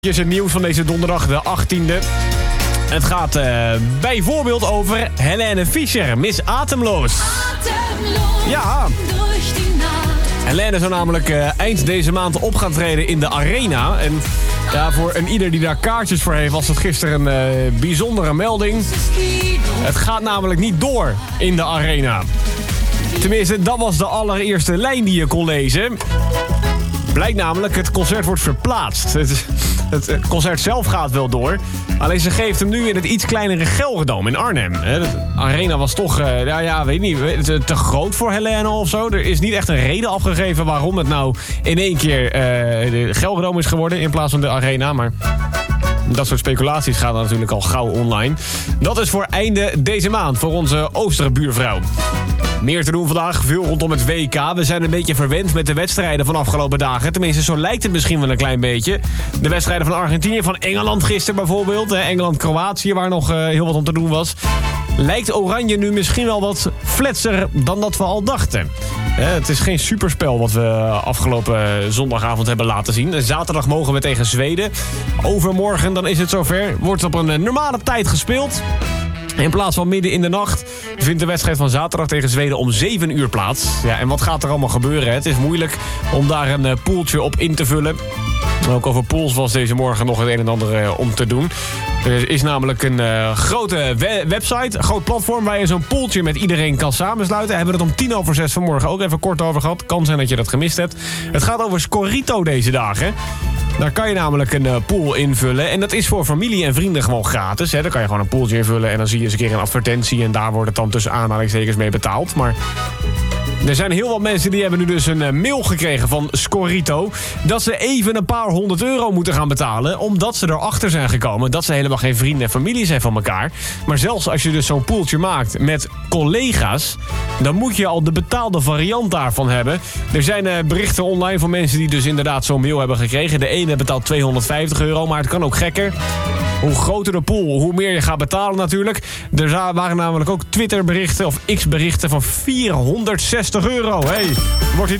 Dit is het nieuws van deze donderdag, de 18e. Het gaat bijvoorbeeld over Helene Fischer, Miss Atemloos. Ja. Helene zou namelijk eind deze maand op gaan treden in de Arena. En ja, voor een ieder die daar kaartjes voor heeft, was het gisteren een bijzondere melding. Het gaat namelijk niet door in de Arena. Tenminste, dat was de allereerste lijn die je kon lezen. Blijkt namelijk, het concert wordt verplaatst. Het concert zelf gaat wel door. Alleen ze geeft hem nu in het iets kleinere Gelredome in Arnhem. De arena was toch, weet niet, te groot voor Helene of zo. Er is niet echt een reden afgegeven waarom het nou in één keer de Gelredome is geworden in plaats van de arena. Maar dat soort speculaties gaan dan natuurlijk al gauw online. Dat is voor einde deze maand voor onze Oosterbuurvrouw. Meer te doen vandaag, veel rondom het WK. We zijn een beetje verwend met de wedstrijden van afgelopen dagen. Tenminste, zo lijkt het misschien wel een klein beetje. De wedstrijden van Argentinië, van Engeland gisteren bijvoorbeeld. Engeland-Kroatië, waar nog heel wat om te doen was. Lijkt Oranje nu misschien wel wat fletser dan dat we al dachten. Het is geen superspel wat we afgelopen zondagavond hebben laten zien. Zaterdag mogen we tegen Zweden. Overmorgen, dan is het zover. Wordt op een normale tijd gespeeld. In plaats van midden in de nacht vindt de wedstrijd van zaterdag tegen Zweden om 7 uur plaats. Ja, en wat gaat er allemaal gebeuren? Het is moeilijk om daar een poeltje op in te vullen. Ook over pools was deze morgen nog het een en ander om te doen. Er is namelijk een grote website, een groot platform waar je zo'n poeltje met iedereen kan samensluiten. Hebben we het om 5:50 vanmorgen ook even kort over gehad. Kan zijn dat je dat gemist hebt. Het gaat over Scorito deze dagen. Daar kan je namelijk een pool invullen. En dat is voor familie en vrienden gewoon gratis. Daar kan je gewoon een pooltje invullen en dan zie je eens een keer een advertentie. En daar wordt het dan tussen aanhalingstekens mee betaald. Maar er zijn heel wat mensen die hebben nu dus een mail gekregen van Scorito dat ze even een paar €100 moeten gaan betalen, omdat ze erachter zijn gekomen dat ze helemaal geen vrienden en familie zijn van elkaar. Maar zelfs als je dus zo'n poeltje maakt met collega's, dan moet je al de betaalde variant daarvan hebben. Er zijn berichten online van mensen die dus inderdaad zo'n mail hebben gekregen. De ene betaalt €250, maar het kan ook gekker. Hoe groter de pool, hoe meer je gaat betalen natuurlijk. Er waren namelijk ook Twitterberichten of X-berichten van €460. Hey, wordt